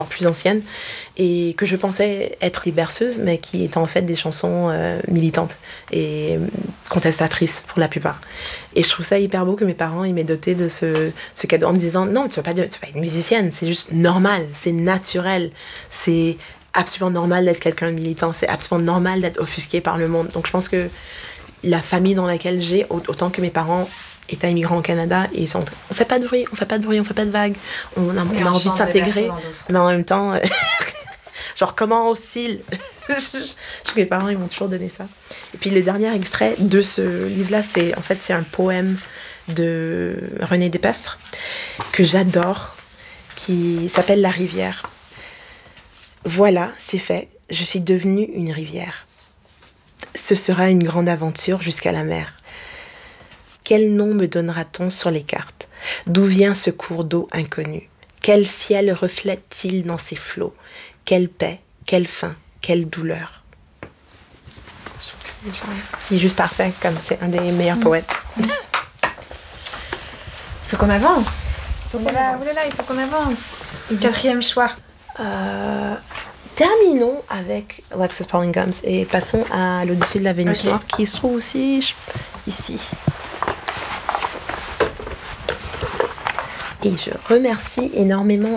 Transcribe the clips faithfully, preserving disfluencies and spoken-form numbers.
plus anciennes et que je pensais être des berceuses, mais qui étaient en fait des chansons euh, militantes et contestatrices pour la plupart. Et je trouve ça hyper beau que mes parents ils m'aient doté de ce, ce cadeau en me disant non, tu ne vas pas, tu vas pas être musicienne, c'est juste normal, c'est naturel, c'est absolument normal d'être quelqu'un de militant, c'est absolument normal d'être offusqué par le monde. Donc je pense que la famille dans laquelle j'ai, autant que mes parents étant immigrants au Canada, et sont, on fait pas de bruit, on fait pas de bruit, on fait pas de vagues, on a, on a envie de s'intégrer, mais en même temps, euh, genre comment on oscille. Je sais que mes parents ils m'ont toujours donné ça. Et puis le dernier extrait de ce livre-là, c'est en fait c'est un poème de René Despestre que j'adore, qui s'appelle La rivière. Voilà, c'est fait. Je suis devenue une rivière. Ce sera une grande aventure jusqu'à la mer. Quel nom me donnera-t-on sur les cartes? D'où vient ce cours d'eau inconnu? Quel ciel reflète-t-il dans ses flots? Quelle paix, quelle faim, quelle douleur? Il est juste parfait, comme c'est un des meilleurs poètes. Il faut qu'on avance. Faut qu'on avance. Oulala, il faut qu'on avance. Et quatrième choix. Euh, terminons avec Alexis Pauline Gumbs et passons à l'Odyssée de la Vénus okay. noire qui se trouve aussi ici. Et je remercie énormément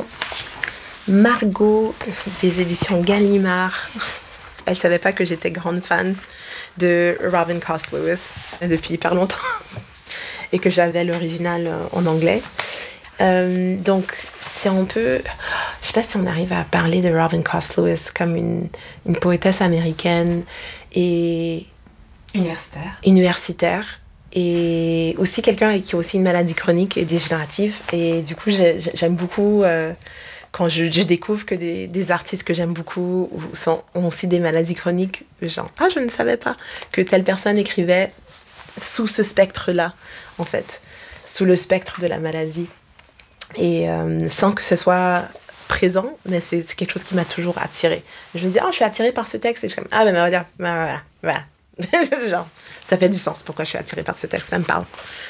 Margot des éditions Gallimard. Elle ne savait pas que j'étais grande fan de Robin Cost Lewis depuis hyper longtemps et que j'avais l'original en anglais. Euh, donc, si on peut... Je ne sais pas si on arrive à parler de Robin Cost Lewis comme une, une poétesse américaine et... Universitaire. Universitaire. Et aussi quelqu'un qui a aussi une maladie chronique et dégénérative. Et du coup, j'ai, j'aime beaucoup euh, quand je, je découvre que des, des artistes que j'aime beaucoup sont, ont aussi des maladies chroniques. Genre, ah, je ne savais pas que telle personne écrivait sous ce spectre-là, en fait, sous le spectre de la maladie. Et euh, sans que ce soit présent, mais c'est, c'est quelque chose qui m'a toujours attirée. Je me dis, ah, oh, je suis attirée par ce texte. Et je suis comme, ah, ben, on va dire, voilà, voilà. Genre, ça fait du sens pourquoi je suis attirée par ce texte, ça me parle.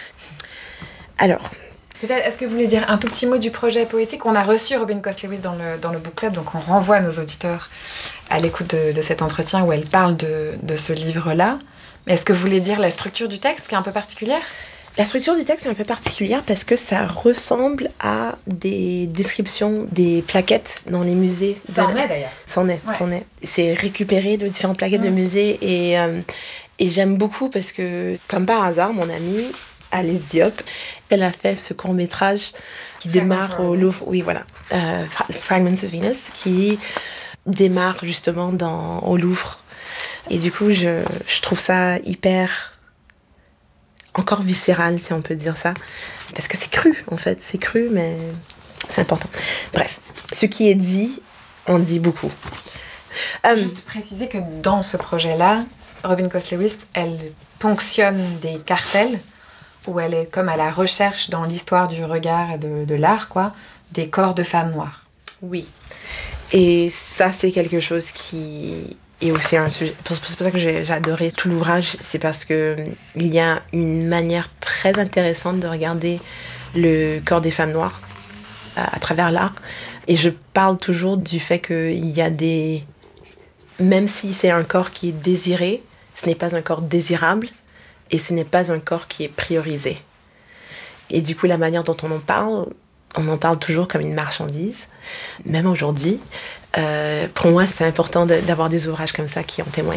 Alors, peut-être, est-ce que vous voulez dire un tout petit mot du projet poétique? On a reçu Robin Cost Lewis dans le, dans le book club, donc on renvoie nos auditeurs à l'écoute de, de cet entretien où elle parle de, de ce livre-là. Mais est-ce que vous voulez dire la structure du texte qui est un peu particulière? La structure du texte est un peu particulière parce que ça ressemble à des descriptions des plaquettes dans les musées. Ça en est d'ailleurs. C'en est, ouais. c'en est. C'est récupéré de différentes plaquettes mmh. de musées et, euh, et j'aime beaucoup parce que, comme par hasard, mon amie Alice Diop, elle a fait ce court-métrage qui Fragment démarre au Louvre. Oui, voilà. Euh, Fragments of Venus, qui démarre justement dans, au Louvre. Et du coup, je, je trouve ça hyper... encore viscéral, si on peut dire ça. Parce que c'est cru, en fait. C'est cru, mais c'est important. Bref, ce qui est dit, on dit beaucoup. Um, Juste préciser que dans ce projet-là, Robin Cost Lewis, elle ponctionne des cartels où elle est comme à la recherche dans l'histoire du regard et de, de l'art, quoi, des corps de femmes noires. Oui. Et ça, c'est quelque chose qui... Et aussi un sujet, c'est pour ça que j'ai, j'ai adoré tout l'ouvrage, c'est parce que il y a une manière très intéressante de regarder le corps des femmes noires à, à travers l'art. Et je parle toujours du fait qu'il y a des... Même si c'est un corps qui est désiré, ce n'est pas un corps désirable et ce n'est pas un corps qui est priorisé. Et du coup, la manière dont on en parle, on en parle toujours comme une marchandise, même aujourd'hui. Euh, pour moi, c'est important de, d'avoir des ouvrages comme ça qui en témoignent.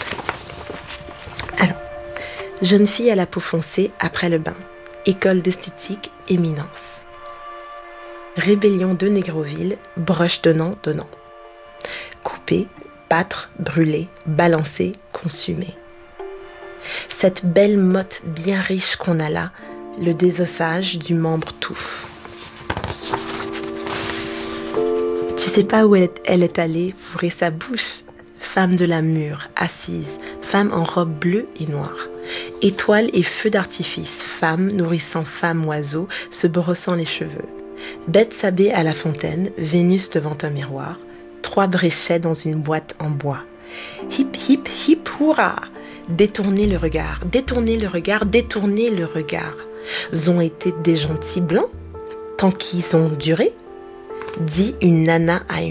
Alors, jeune fille à la peau foncée après le bain, école d'esthétique, éminence. Rébellion de Négroville, broche donnant, donnant. Couper, battre, brûler, balancer, consumer. Cette belle motte bien riche qu'on a là, le désossage du membre touffe. Tu sais pas où elle est, elle est allée fourrer sa bouche. Femme de la mûre, assise, femme en robe bleue et noire. Étoiles et feux d'artifice, femme nourrissant femme oiseau, se brossant les cheveux. Bête sabée à la fontaine, Vénus devant un miroir. Trois bréchets dans une boîte en bois. Hip hip hip hurrah! Détournez le regard, détournez le regard, détournez le regard. Ont été des gentils blancs, tant qu'ils ont duré. dit une nana à une